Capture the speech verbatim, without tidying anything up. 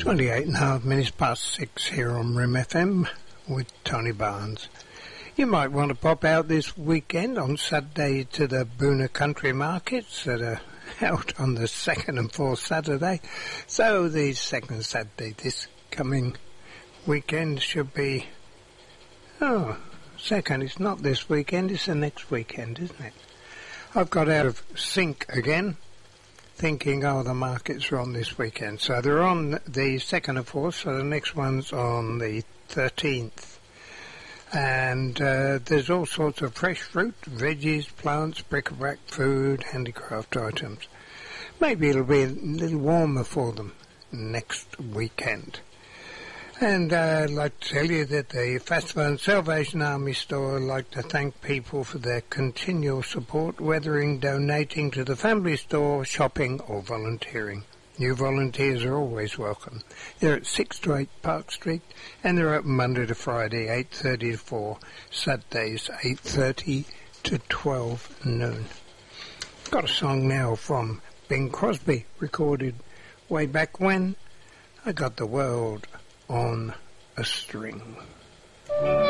twenty-eight and a half minutes past six here on Rim F M with Tony Barnes. You might want to pop out this weekend on Saturday to the Boona Country Markets that are held on the second and fourth Saturday. So the second Saturday this coming weekend should be... Oh, second, it's not this weekend, it's the next weekend, isn't it? I've got out of sync again, thinking, oh, the markets are on this weekend. So they're on the second and fourth, so the next one's on the thirteenth. And uh, there's all sorts of fresh fruit, veggies, plants, bric-a-brac, food, handicraft items. Maybe it'll be a little warmer for them next weekend. And uh, I'd like to tell you that the Festival and Salvation Army store would like to thank people for their continual support, whether in donating to the family store, shopping or volunteering. New volunteers are always welcome. They're at six to eight Park Street, and they're open Monday to Friday, eight thirty to four, Saturdays, eight thirty to twelve noon. Got a song now from Bing Crosby, recorded way back when. I Got the World on a String.